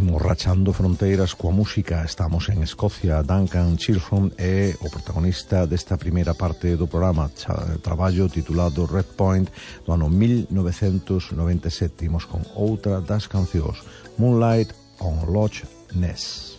Imos rachando fronteiras coa música. Estamos en Escocia. Duncan Chilham é o protagonista desta primeira parte do programa, traballo titulado Red Point, do ano 1997. Imos con outra das cancións, Moonlight on Loch Ness.